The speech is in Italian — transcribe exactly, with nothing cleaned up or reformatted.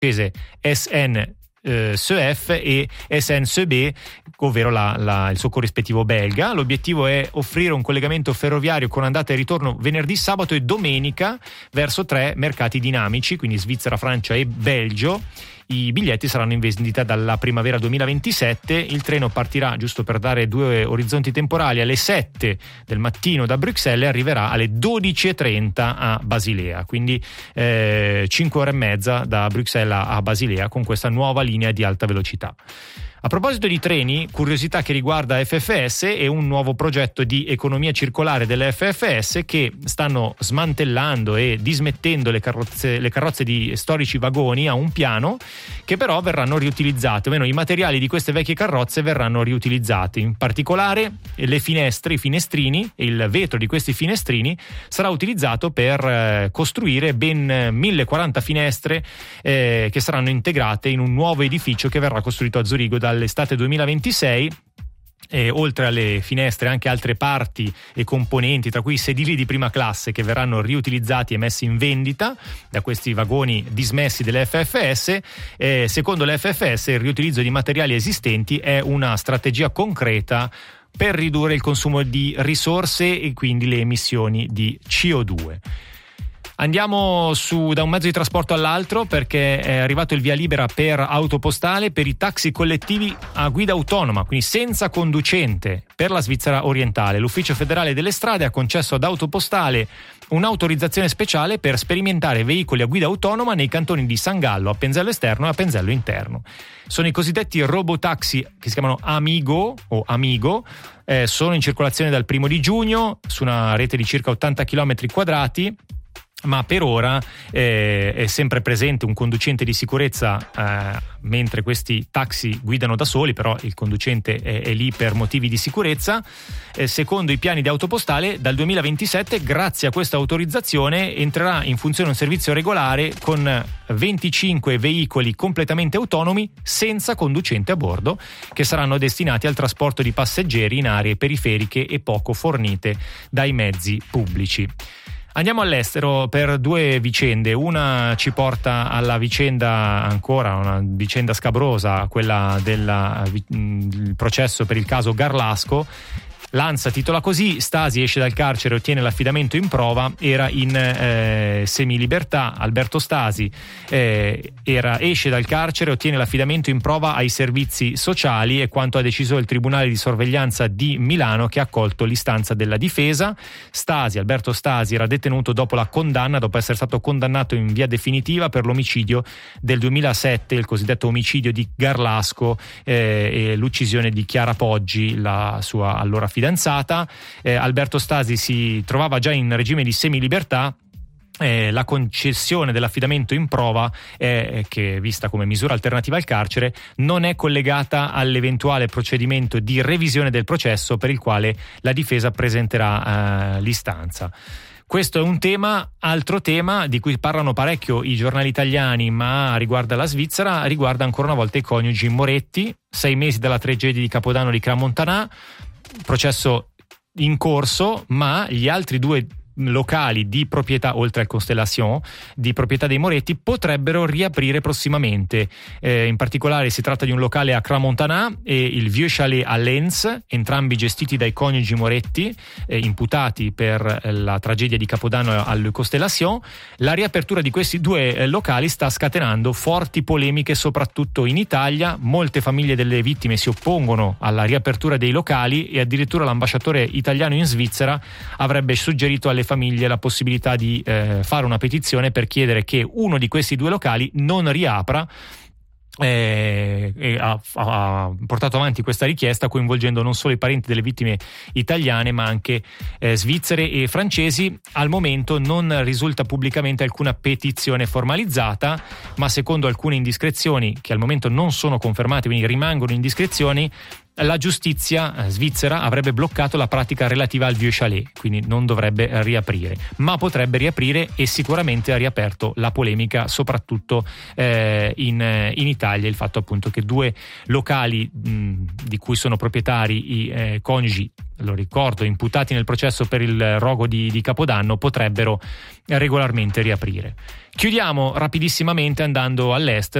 S N C F e S N C B, ovvero la, la, il suo corrispettivo belga. L'obiettivo è offrire un collegamento ferroviario con andata e ritorno venerdì, sabato e domenica verso tre mercati dinamici, quindi Svizzera, Francia e Belgio. I biglietti saranno in vendita dalla primavera duemilaventisette. Il treno partirà, giusto per dare due orizzonti temporali, alle sette del mattino da Bruxelles e arriverà alle dodici e trenta a Basilea, quindi eh, cinque ore e mezza da Bruxelles a Basilea con questa nuova linea di alta velocità. A proposito di treni, curiosità che riguarda F F S e un nuovo progetto di economia circolare delle F F S che stanno smantellando e dismettendo le carrozze, le carrozze di storici vagoni a un piano, che però verranno riutilizzate, o meno i materiali di queste vecchie carrozze verranno riutilizzati. In particolare le finestre, i finestrini e il vetro di questi finestrini sarà utilizzato per eh, costruire ben mille quaranta finestre eh, che saranno integrate in un nuovo edificio che verrà costruito a Zurigo da all'estate duemilaventisei. E oltre alle finestre anche altre parti e componenti, tra cui i sedili di prima classe, che verranno riutilizzati e messi in vendita da questi vagoni dismessi delle F F S. E secondo le F F S il riutilizzo di materiali esistenti è una strategia concreta per ridurre il consumo di risorse e quindi le emissioni di C O due. Andiamo su da un mezzo di trasporto all'altro, perché è arrivato il via libera per Autopostale per i taxi collettivi a guida autonoma, quindi senza conducente, per la Svizzera orientale. L'Ufficio federale delle strade ha concesso ad Autopostale un'autorizzazione speciale per sperimentare veicoli a guida autonoma nei cantoni di San Gallo, Appenzello esterno e Appenzello interno. Sono i cosiddetti robotaxi che si chiamano Amigo o Amigo. Eh, sono in circolazione dal primo di giugno su una rete di circa ottanta chilometri quadrati. Ma per ora eh, è sempre presente un conducente di sicurezza eh, mentre questi taxi guidano da soli, però il conducente è, è lì per motivi di sicurezza. Eh, secondo i piani di Autopostale, dal duemilaventisette, grazie a questa autorizzazione, entrerà in funzione un servizio regolare con venticinque veicoli completamente autonomi senza conducente a bordo, che saranno destinati al trasporto di passeggeri in aree periferiche e poco fornite dai mezzi pubblici. Andiamo all'estero per due vicende. Una ci porta alla vicenda, ancora una vicenda scabrosa, quella del processo per il caso Garlasco. L'Ansa titola così: Stasi esce dal carcere e ottiene l'affidamento in prova. Era in eh, semilibertà. Alberto Stasi eh, era, esce dal carcere e ottiene l'affidamento in prova ai servizi sociali, è quanto ha deciso il Tribunale di Sorveglianza di Milano, che ha accolto l'istanza della difesa. Stasi, Alberto Stasi, era detenuto dopo la condanna, dopo essere stato condannato in via definitiva per l'omicidio del duemilasette, il cosiddetto omicidio di Garlasco eh, e l'uccisione di Chiara Poggi, la sua allora fidanzata. fidanzata. Eh, Alberto Stasi si trovava già in regime di semilibertà. Eh, la concessione dell'affidamento in prova, eh, che vista come misura alternativa al carcere, non è collegata all'eventuale procedimento di revisione del processo per il quale la difesa presenterà eh, l'istanza. Questo è un tema. Altro tema di cui parlano parecchio i giornali italiani, ma riguarda la Svizzera, riguarda ancora una volta i coniugi Moretti. Sei mesi dalla tragedia di Capodanno di Crans-Montana, processo in corso, ma gli altri due locali di proprietà, oltre al Constellation, di proprietà dei Moretti, potrebbero riaprire prossimamente. Eh, in particolare si tratta di un locale a Crans-Montana e il Vieux Chalet a Lens, entrambi gestiti dai coniugi Moretti, eh, imputati per la tragedia di Capodanno al Constellation. La riapertura di questi due eh, locali sta scatenando forti polemiche, soprattutto in Italia. Molte famiglie delle vittime si oppongono alla riapertura dei locali e addirittura l'ambasciatore italiano in Svizzera avrebbe suggerito alle famiglie la possibilità di eh, fare una petizione per chiedere che uno di questi due locali non riapra. Eh, e ha, ha portato avanti questa richiesta coinvolgendo non solo i parenti delle vittime italiane ma anche eh, svizzere e francesi. Al momento non risulta pubblicamente alcuna petizione formalizzata, ma secondo alcune indiscrezioni che al momento non sono confermate, quindi rimangono indiscrezioni, la giustizia svizzera avrebbe bloccato la pratica relativa al Vieux Chalet, quindi non dovrebbe riaprire, ma potrebbe riaprire, e sicuramente ha riaperto la polemica soprattutto eh, in, in Italia, il fatto appunto che due locali mh, di cui sono proprietari i eh, coniugi, lo ricordo, imputati nel processo per il rogo di, di Capodanno, potrebbero regolarmente riaprire. Chiudiamo rapidissimamente andando all'estero.